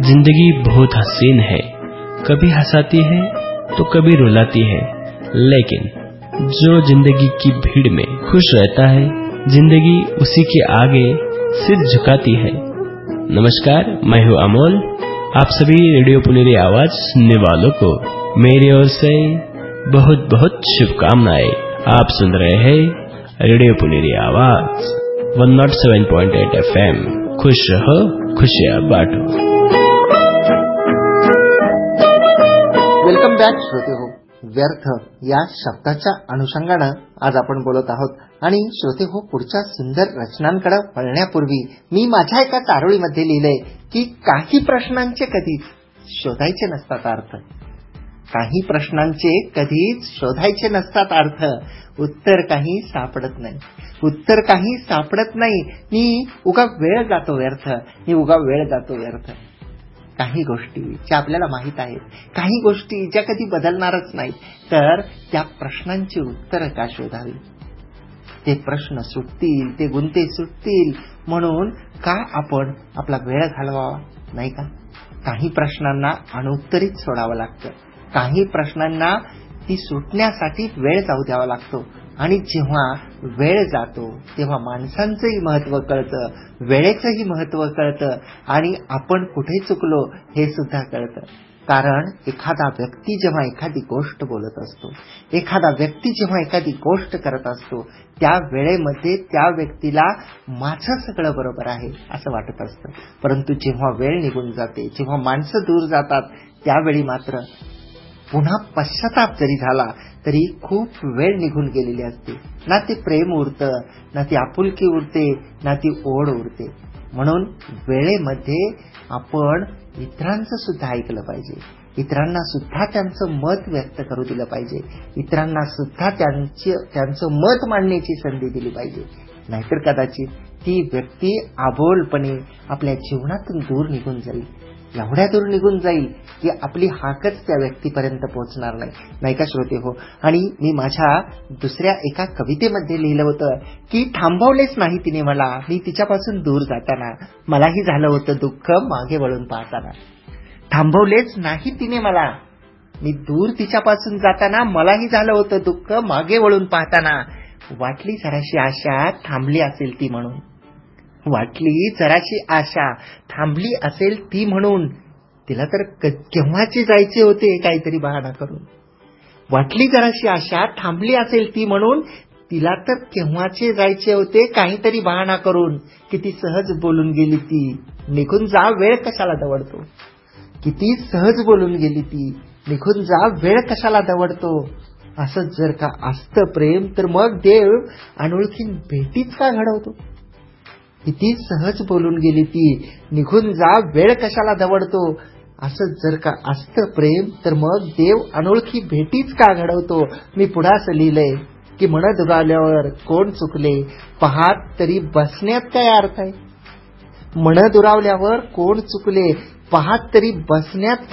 जिंदगी बहुत हसीन है, कभी हंसाती है तो कभी रुलाती है, लेकिन जो जिंदगी की भीड़ में खुश रहता है, जिंदगी उसी के आगे सिर झुकाती है। नमस्कार, मैं हूँ अमोल। आप सभी रेडियो पुनेरी आवाज सुनने वालों को मेरी ओर से बहुत बहुत शुभकामनाएं। आप सुन रहे हैं रेडियो पुनेरी आवाज 107.8 FM। खुश रहो, खुशियां बांटो। वेलकम बॅक श्रोते हो. व्यर्थ या शब्दाच्या अनुषंगाने आज आपण बोलत आहोत. आणि श्रोते हो, पुढच्या सुंदर रचनांकडे वळण्यापूर्वी मी माझ्या एका चारोळीमध्ये लिहिलंय की काही प्रश्नांचे कधीच शोधायचे नसतात अर्थ. काही प्रश्नांचे कधीच शोधायचे नसतात अर्थ. उत्तर काही सापडत नाही, उत्तर काही सापडत नाही. मी उगा वेळ जातो व्यर्थ, मी उगा वेळ जातो व्यर्थ. काही गोष्टी ज्या आपल्याला माहित आहेत, काही गोष्टी ज्या कधी बदलणारच नाहीत, तर त्या प्रश्नांची उत्तरं का शोधावी? ते प्रश्न सुटतील, ते गुंते सुटतील म्हणून का आपण आपला वेळ घालवावा, नाही का? काही प्रश्नांना अनुत्तरित सोडावं लागतं, काही प्रश्नांना ती सुटण्यासाठी वेळ जाऊ द्यावा लागतो. आणि जेव्हा वेळ जातो तेव्हा माणसांचंही महत्त्व कळतं, वेळेचंही महत्त्व कळतं आणि आपण कुठे चुकलो हे सुद्धा कळतं. कारण एखादा व्यक्ती जेव्हा एखादी गोष्ट बोलत असतो, एखादा व्यक्ती जेव्हा एखादी गोष्ट करत असतो, त्या वेळेमध्ये त्या व्यक्तीला माझं सगळं बरोबर आहे असं वाटत असतं. परंतु जेव्हा वेळ निघून जाते, जेव्हा माणसं दूर जातात, त्यावेळी मात्र पुन्हा पश्चाताप जरी झाला तरी खूप वेळ निघून गेलेली असते. ना ते प्रेम उरतं, ना ती आपुलकी उरते, ना ती ओढ उरते. म्हणून वेळेमध्ये आपण इतरांचं सुद्धा ऐकलं पाहिजे, इतरांना सुद्धा त्यांचं मत व्यक्त करू दिलं पाहिजे, इतरांना सुद्धा त्यांचं मत मांडण्याची संधी दिली पाहिजे. नाहीतर कदाचित ती व्यक्ती अबोलपणे आपल्या जीवनातून दूर निघून जाईल, एवढ्या दूर निघून जाईल की आपली हाकच त्या व्यक्तीपर्यंत पोहोचणार नाही, नाही का श्रोते हो? आणि मी माझ्या दुसऱ्या एका कवितेमध्ये लिहिलं होतं की थांबवलेच नाही तिने मला, मी तिच्यापासून दूर जाताना, मलाही झालं होतं दुःख मागे वळून पाहताना. थांबवलेच नाही तिने मला, मी दूर तिच्यापासून जाताना, मलाही झालं होतं दुःख मागे वळून पाहताना. वाटली जराशी आशा थांबली असेल ती म्हणून, वाटली जराशी आशा थांबली असेल ती म्हणून, तिला तर केव्हाचे जायचे होते काहीतरी बहाणा करून. वाटली जराशी आशा थांबली असेल ती म्हणून, तिला तर केव्हाचे जायचे होते काहीतरी बहाणा करून. किती सहज बोलून गेली ती, निघून जा वेळ कशाला दवडतो. किती सहज बोलून गेली ती, निघून जा वेळ कशाला दवडतो. असं जर का असतं प्रेम तर मग देव अनोळखीन भेटीच का घडवतो. किती सहज बोलून गेली ती, निघून जा वेळ कशाला दवडतो. असं जर का असतं प्रेम तर मग देव अनोळखी भेटीच का घडवतो. मी पुढाच लिहिलंय की मन दुरावल्यावर कोण चुकले, पाहात तरी बसण्यात काय अर्थ आहे. मन दुरावल्यावर कोण चुकले, पाहात तरी बसण्यात